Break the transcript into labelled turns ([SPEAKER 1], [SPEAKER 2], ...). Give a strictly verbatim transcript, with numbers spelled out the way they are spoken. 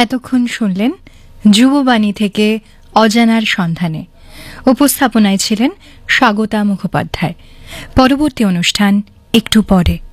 [SPEAKER 1] এতক্ষণ শুনলেন যুববাণী থেকে অজানার সন্ধানে। উপস্থাপনায় ছিলেন স্বাগতা মুখোপাধ্যায়। পরবর্তী অনুষ্ঠান একটু পরে।